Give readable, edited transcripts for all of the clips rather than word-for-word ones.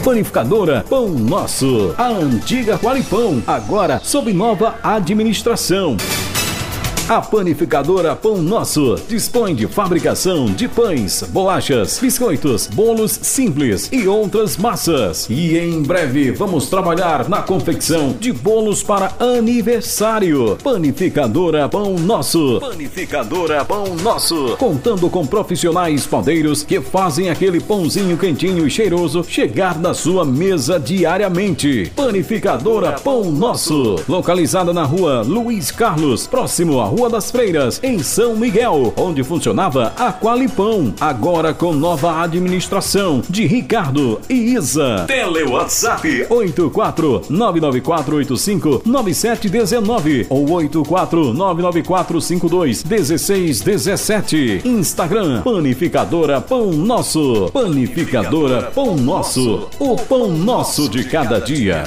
Panificadora Pão Nosso, a antiga Qualipão, agora sob nova administração. A Panificadora Pão Nosso dispõe de fabricação de pães, bolachas, biscoitos, bolos simples e outras massas. E em breve vamos trabalhar na confecção de bolos para aniversário. Panificadora Pão Nosso. Panificadora Pão Nosso. Contando com profissionais padeiros que fazem aquele pãozinho quentinho e cheiroso chegar na sua mesa diariamente. Panificadora Pão Nosso. Localizada na rua Luiz Carlos, próximo à Rua das Freiras, em São Miguel, onde funcionava a Qualipão, agora com nova administração de Ricardo e Isa. Tele WhatsApp 84994859719 ou 84994521617. Instagram Panificadora Pão Nosso. Panificadora Pão Nosso, o pão nosso de cada dia.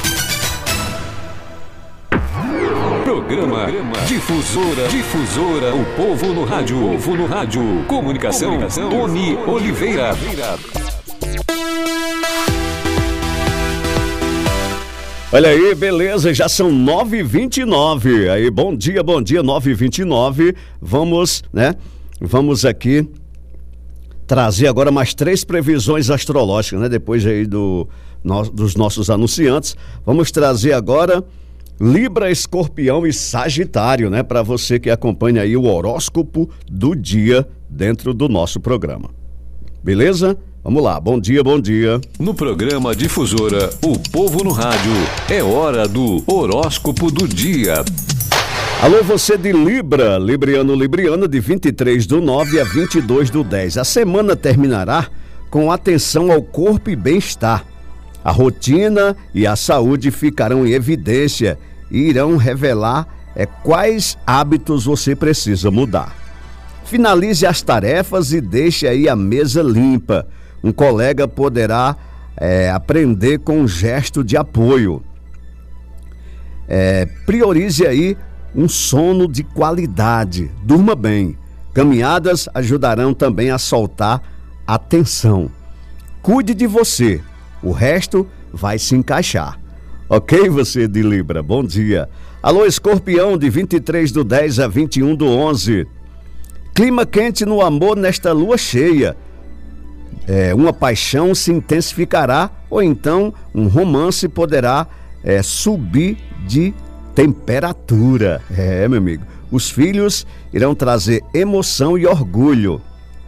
Programa Difusora, o povo no rádio. Comunicação, Tony Oliveira. Olha aí, beleza, já são 9h29. Aí, bom dia, 9h29. Vamos aqui trazer agora mais 3 previsões astrológicas, né? Depois aí dos nossos anunciantes. Vamos trazer agora Libra, Escorpião e Sagitário, né? Para você que acompanha aí o horóscopo do dia dentro do nosso programa. Beleza? Vamos lá, bom dia. No programa Difusora, o povo no rádio, é hora do horóscopo do dia. Alô, você de Libra, Libriana de 23/9 a 22/10. A semana terminará com atenção ao corpo e bem-estar. A rotina e a saúde ficarão em evidência e irão revelar quais hábitos você precisa mudar. Finalize as tarefas e deixe aí a mesa limpa. Um colega poderá aprender com um gesto de apoio. Priorize aí um sono de qualidade. Durma bem. Caminhadas ajudarão também a soltar a tensão. Cuide de você. O resto vai se encaixar. Ok, você de Libra? Bom dia. Alô, Escorpião, de 23/10 a 21/11. Clima quente no amor nesta lua cheia. Uma paixão se intensificará ou então um romance poderá subir de temperatura. Meu amigo. Os filhos irão trazer emoção e orgulho.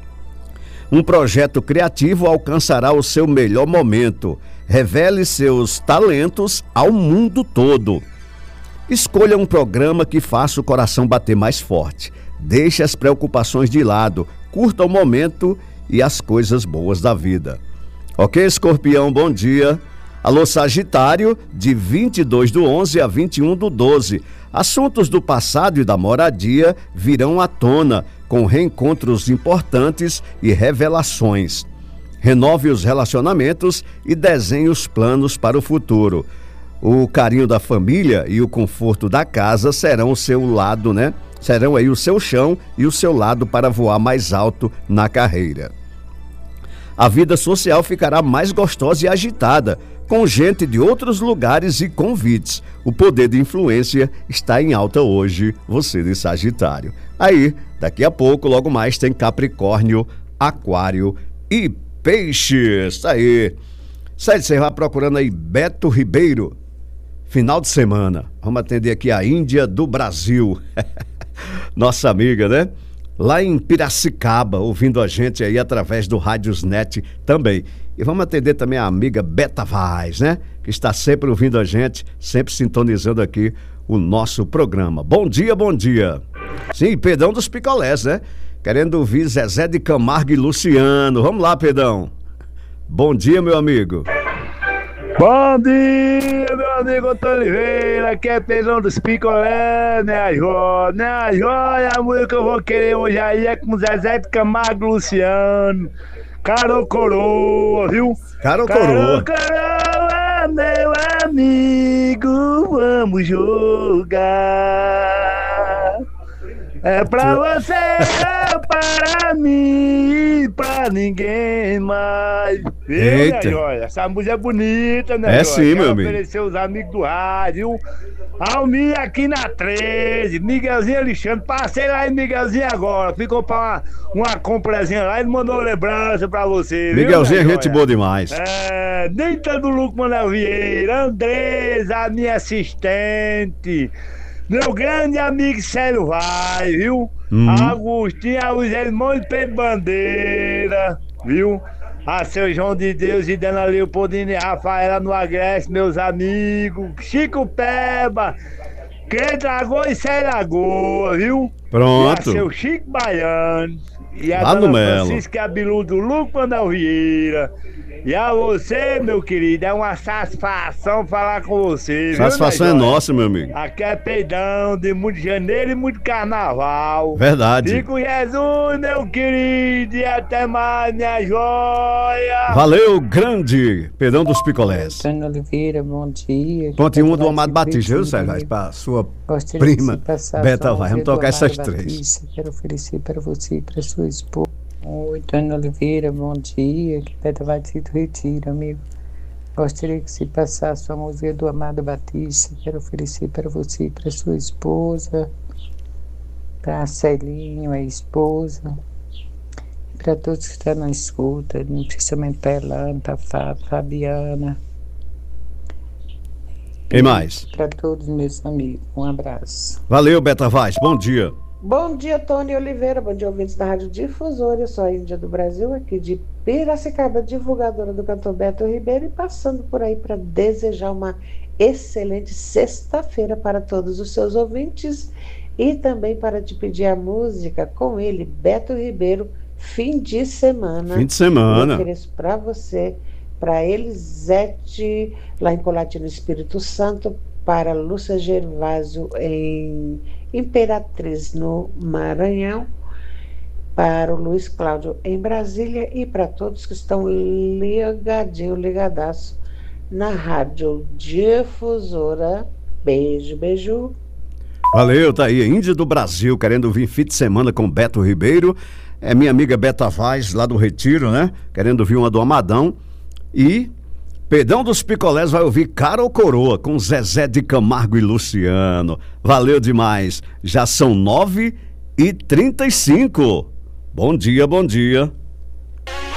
Um projeto criativo alcançará o seu melhor momento. Revele seus talentos ao mundo todo. Escolha um programa que faça o coração bater mais forte. Deixe as preocupações de lado. Curta o momento e as coisas boas da vida. Ok, Escorpião, bom dia. Alô, Sagitário, de 22/11 a 21/12. Assuntos do passado e da moradia virão à tona, com reencontros importantes e revelações. Renove os relacionamentos e desenhe os planos para o futuro. O carinho da família e o conforto da casa serão o seu lado, né? Serão aí o seu chão e o seu lado para voar mais alto na carreira. A vida social ficará mais gostosa e agitada, com gente de outros lugares e convites. O poder de influência está em alta hoje, você de Sagitário. Aí, daqui a pouco, logo mais, tem Capricórnio, Aquário e Peixes. Aí, sai de você vai procurando aí Beto Ribeiro. Final de semana. Vamos atender aqui a Índia do Brasil. Nossa amiga, né? Lá em Piracicaba, ouvindo a gente aí através do Rádiosnet também. E vamos atender também a amiga Beta Vaz, né? Que está sempre ouvindo a gente, sempre sintonizando aqui o nosso programa. Bom dia, bom dia. Sim, Pedrão dos Picolés, né? Querendo ouvir Zezé de Camargo e Luciano. Vamos lá, Pedrão. Bom dia, meu amigo. Bom dia, meu amigo Antônio Oliveira, aqui é Pedrão dos Picolé, né, a joia, a música que eu vou querer hoje aí é com Zezé de Camargo e Luciano, Caro Coroa, viu? Caro Coroa, meu amigo, vamos jogar. É pra você, meu para mim e pra ninguém mais. Eita. Né, joia? Essa música é bonita, né, É joia? sim, meu amigo. Oferecer os amigos do rádio. Almir aqui na 13, Miguelzinho Alexandre, passei lá em Miguelzinho agora, fui comprar uma comprazinha lá, ele mandou uma lembrança pra você, viu, Miguelzinho é né, gente joia? boa demais. Dentro do Luco Manuel Vieira, Andresa, a minha assistente, meu grande amigo Célio Vai, viu? Agostinho, a os irmãos de Pedro Bandeira, viu? A seu João de Deus e Dana Leopoldina e Rafaela no Agreste, meus amigos, Chico Peba, Crente Lagoa e Cé Lagoa, viu? Pronto. E a seu Chico Baiano, e a Lá no dona Melo. Francisca Abilu do Luco Manuel Vieira. E a você, meu querido, é uma satisfação falar com você, Satisfação viu, é né, joia? nossa, meu amigo. Aqui é peidão de muito janeiro e muito carnaval. Verdade. Fique com Jesus, meu querido, e até mais, minha joia. Valeu, grande Pedrão dos Picolés. Antônio Oliveira, bom dia. Ponte uma do Vai Amado se Batista, viu, pedir, Sérgio? amigo. Pra sua Gostaria prima, de passar Beta só vai. um Vamos dia do tocar essas Amado três. Batista. Quero oferecer para você e para sua esposa. Oi, Antônio Oliveira, bom dia. Que Beta vai se retira, amigo. Gostaria que se passasse a música do Amado Batista. Quero oferecer para você e para sua esposa. Para Celinho, a esposa. Para todos que estão na escuta, principalmente para Elana, para Fabiana. E mais? Para todos meus amigos. Um abraço. Valeu, Beta Vaz. Bom dia. Bom dia, Tony Oliveira. Bom dia, ouvintes da Rádio Difusora. Eu sou a Índia do Brasil, aqui de Piracicaba, divulgadora do cantor Beto Ribeiro, e passando por aí para desejar uma excelente sexta-feira para todos os seus ouvintes e também para te pedir a música com ele, Beto Ribeiro, Fim de Semana. Fim de semana. Eu ofereço para você, para Elisete, lá em Colatina, Espírito Santo, para Lúcia Gervásio, em Imperatriz, no Maranhão, para o Luiz Cláudio, em Brasília, e para todos que estão ligadaço na Rádio Difusora. Beijo, beijo. Valeu, tá aí. Índia do Brasil, querendo vir fim de semana com Beto Ribeiro. É minha amiga Beta Vaz, lá do Retiro, né? Querendo vir uma do Amadão. E Pedrão dos Picolés vai ouvir Cara ou Coroa, com Zezé de Camargo e Luciano. Valeu demais. Já são 9h35. Bom dia, bom dia.